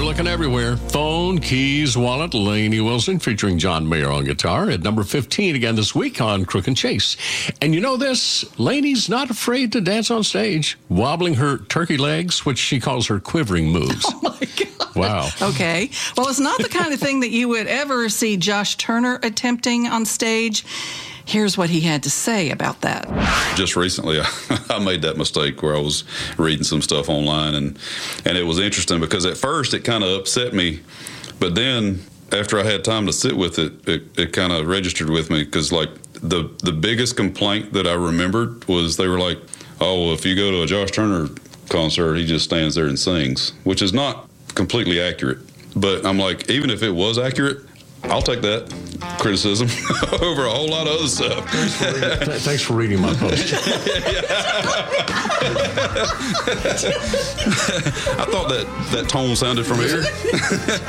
looking everywhere. Phone, keys, wallet, Lainey Wilson featuring John Mayer on guitar at number 15 again this week on Crook and Chase. And you know this, Lainey's not afraid to dance on stage, wobbling her turkey legs, which she calls her quivering moves. Oh, my God. Wow. Okay. Well, it's not the kind of thing that you would ever see Josh Turner attempting on stage. Here's what he had to say about that. Just recently, I made that mistake where I was reading some stuff online, and it was interesting because at first it kind of upset me, but then after I had time to sit with it, it kind of registered with me because, like, the biggest complaint that I remembered was they were like, oh, well, if you go to a Josh Turner concert, he just stands there and sings, which is not completely accurate. But I'm like, even if it was accurate, I'll take that criticism over a whole lot of other stuff. Thanks for reading my post. I thought that tone sounded familiar.